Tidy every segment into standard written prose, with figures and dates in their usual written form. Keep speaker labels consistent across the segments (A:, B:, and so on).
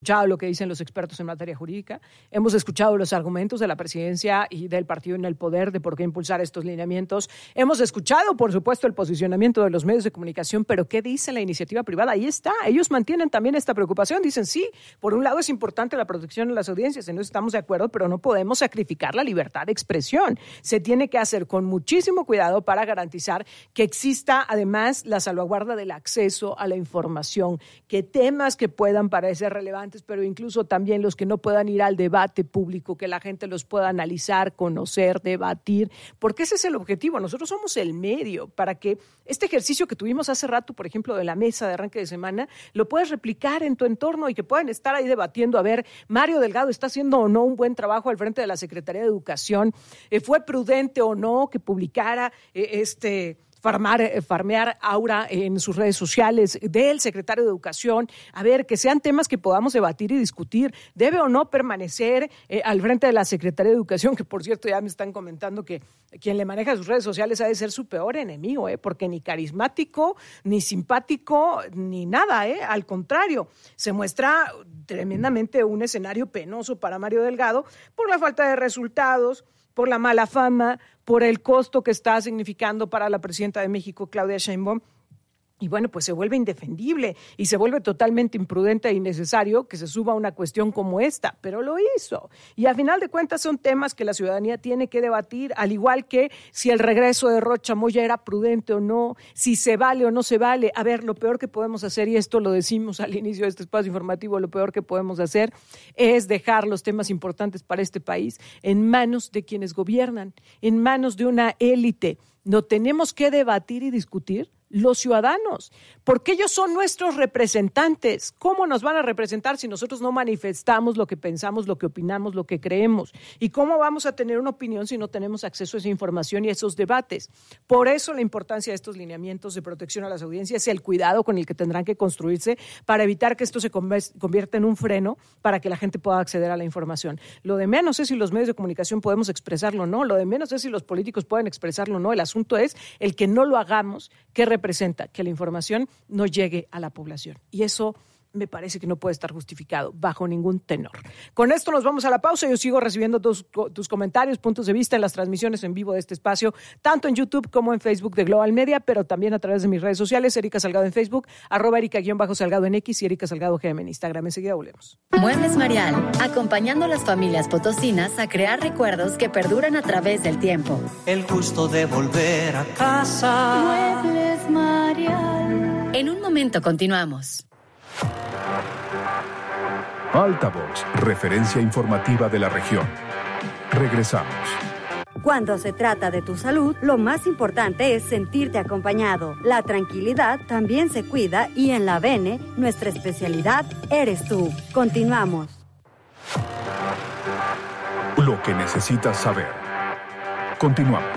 A: escuchado lo que dicen los expertos en materia jurídica, hemos escuchado los argumentos de la presidencia y del partido en el poder de por qué impulsar estos lineamientos, hemos escuchado, por supuesto, el posicionamiento de los medios de comunicación, pero ¿qué dice la iniciativa privada? Ahí está, ellos mantienen también esta preocupación, dicen sí, por un lado es importante la protección de las audiencias, en eso estamos de acuerdo, pero no podemos sacrificar la libertad de expresión, se tiene que hacer con muchísimo cuidado para garantizar que exista además la salvaguarda del acceso a la información, que temas que puedan parecer relevantes, pero incluso también los que no puedan ir al debate público, que la gente los pueda analizar, conocer, debatir, porque ese es el objetivo. Nosotros somos el medio para que este ejercicio que tuvimos hace rato, por ejemplo, de la mesa de arranque de semana, lo puedas replicar en tu entorno y que puedan estar ahí debatiendo, a ver, Mario Delgado está haciendo o no un buen trabajo al frente de la Secretaría de Educación, ¿fue prudente o no que publicara farmear aura en sus redes sociales del secretario de Educación, a ver, que sean temas que podamos debatir y discutir, debe o no permanecer al frente de la Secretaría de Educación, que por cierto ya me están comentando que quien le maneja sus redes sociales ha de ser su peor enemigo, porque ni carismático, ni simpático, ni nada, al contrario, se muestra tremendamente un escenario penoso para Mario Delgado por la falta de resultados, por la mala fama, por el costo que está significando para la presidenta de México, Claudia Sheinbaum. Y bueno, pues se vuelve indefendible y se vuelve totalmente imprudente e innecesario que se suba una cuestión como esta, pero lo hizo. Y a final de cuentas son temas que la ciudadanía tiene que debatir, al igual que si el regreso de Rocha Moya era prudente o no, si se vale o no se vale. A ver, lo peor que podemos hacer, y esto lo decimos al inicio de este espacio informativo, lo peor que podemos hacer es dejar los temas importantes para este país en manos de quienes gobiernan, en manos de una élite. No tenemos que debatir y discutir los ciudadanos, porque ellos son nuestros representantes. ¿Cómo nos van a representar si nosotros no manifestamos lo que pensamos, lo que opinamos, lo que creemos? ¿Y cómo vamos a tener una opinión si no tenemos acceso a esa información y a esos debates? Por eso la importancia de estos lineamientos de protección a las audiencias, el cuidado con el que tendrán que construirse para evitar que esto se convierta en un freno para que la gente pueda acceder a la información. Lo de menos es si los medios de comunicación podemos expresarlo o no, lo de menos es si los políticos pueden expresarlo o no. El asunto es el que no lo hagamos, que representa que la información no llegue a la población. Y eso me parece que no puede estar justificado bajo ningún tenor. Con esto nos vamos a la pausa. Yo sigo recibiendo tus comentarios, puntos de vista en las transmisiones en vivo de este espacio, tanto en YouTube como en Facebook de Global Media, pero también a través de mis redes sociales, Erika Salgado en Facebook, @Erika_Salgado en X y Erika Salgado GM en Instagram. Enseguida volvemos.
B: Muebles Marial, acompañando a las familias potosinas a crear recuerdos que perduran a través del tiempo.
C: El gusto de volver a casa.
B: Muebles Marial. En un momento continuamos.
D: Altavoz, referencia informativa de la región. Regresamos.
E: Cuando se trata de tu salud, lo más importante es sentirte acompañado. La tranquilidad también se cuida y en la Bene, nuestra especialidad eres tú. Continuamos.
D: Lo que necesitas saber. Continuamos.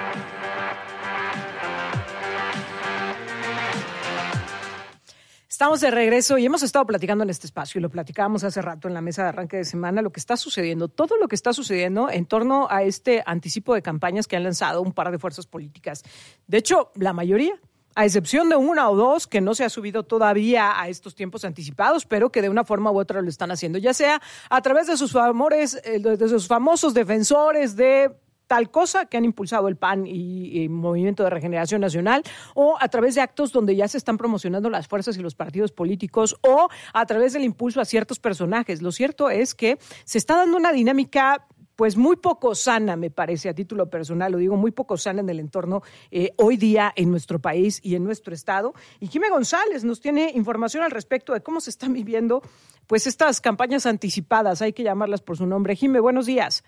A: Estamos de regreso y hemos estado platicando en este espacio y lo platicábamos hace rato en la mesa de arranque de semana, lo que está sucediendo, todo lo que está sucediendo en torno a este anticipo de campañas que han lanzado un par de fuerzas políticas. De hecho, la mayoría, a excepción de una o dos que no se ha subido todavía a estos tiempos anticipados, pero que de una forma u otra lo están haciendo, ya sea a través de sus famosos defensores de tal cosa que han impulsado el PAN y Movimiento de Regeneración Nacional, o a través de actos donde ya se están promocionando las fuerzas y los partidos políticos, o a través del impulso a ciertos personajes. Lo cierto es que se está dando una dinámica pues muy poco sana, me parece, a título personal, lo digo, muy poco sana en el entorno hoy día en nuestro país y en nuestro estado. Y Jimé González nos tiene información al respecto de cómo se están viviendo pues estas campañas anticipadas, hay que llamarlas por su nombre. Jimé, buenos días.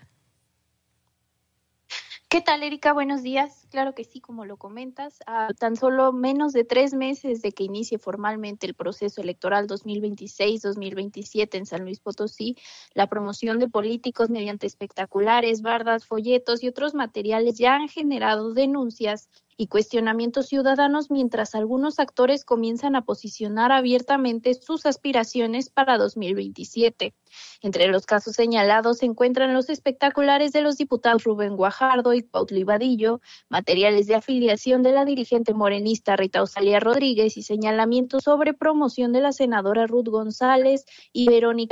F: ¿Qué tal, Erika? Buenos días. Claro que sí, como lo comentas, a tan solo menos de 3 meses de que inicie formalmente el proceso electoral 2026-2027 en San Luis Potosí, la promoción de políticos mediante espectaculares, bardas, folletos y otros materiales ya han generado denuncias y cuestionamientos ciudadanos, mientras algunos actores comienzan a posicionar abiertamente sus aspiraciones para 2027. Entre los casos señalados se encuentran los espectaculares de los diputados Rubén Guajardo y Cuautli Vadillo, materiales de afiliación de la dirigente morenista Rita Osalia Rodríguez y señalamientos sobre promoción de la senadora Ruth González y Verónica